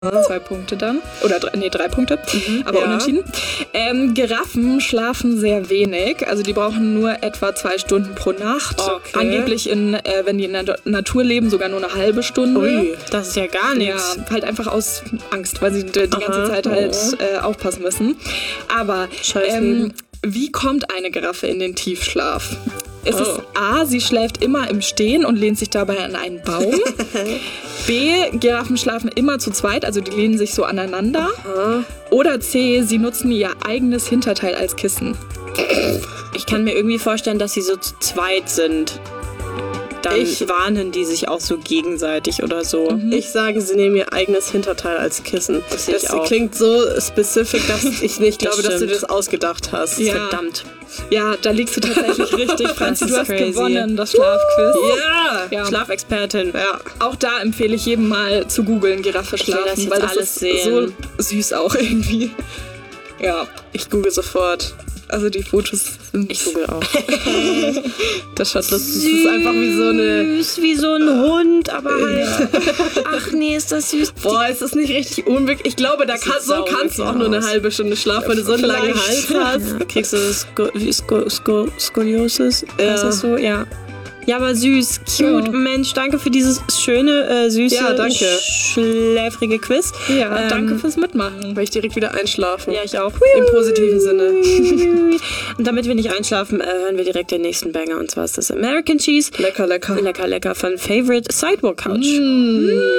2 Punkte dann. Oder 3 Punkte. Aber unentschieden. Giraffen schlafen sehr wenig. Also die brauchen nur etwa 2 Stunden pro Nacht. Okay. Angeblich, wenn die in der Natur leben, sogar nur eine halbe Stunde. Ui, das ist ja gar nichts. Ja, halt einfach aus Angst, weil sie die ganze Zeit halt aufpassen müssen. Aber wie kommt eine Giraffe in den Tiefschlaf? Ist es A, sie schläft immer im Stehen und lehnt sich dabei an einen Baum. B, Giraffen schlafen immer zu zweit, also die lehnen sich so aneinander. Oder C, sie nutzen ihr eigenes Hinterteil als Kissen. Ich kann mir irgendwie vorstellen, dass sie so zu zweit sind. Dann warnen die sich auch so gegenseitig oder so. Ich sage, sie nehmen ihr eigenes Hinterteil als Kissen. Das klingt so spezifisch, dass ich nicht glaube, dass du dir das ausgedacht hast. Ja. Verdammt. Ja, da liegst du tatsächlich richtig, Franzi. Du hast gewonnen, das Schlafquiz. Ja, Schlafexpertin. Ja. Auch da empfehle ich jedem mal zu googeln, Giraffe schlafen, weil das ist so süß auch irgendwie. Ja, ich google sofort. Also die Fotos sind... Ich google auch. Das schaut lustig. Das ist einfach wie so eine... Süß, wie so ein Hund, aber halt... Ach nee, ist das süß. Boah, ist das nicht richtig unwirklich? Ich glaube, kannst du auch nur eine halbe Stunde schlafen, wenn du so einen langen Hals hast. Ja. Kriegst du Skoliosis? Ja. Ist das so? Ja. Ja, aber süß, cute. Ja. Mensch, danke für dieses schöne, süße, schläfrige Quiz. Ja, danke fürs Mitmachen. Weil ich direkt wieder einschlafen. Ja, ich auch. Im positiven Sinne. Und damit wir nicht einschlafen, hören wir direkt den nächsten Banger. Und zwar ist das American Cheese. Lecker, lecker. Lecker, lecker von Favorite Sidewalk Couch.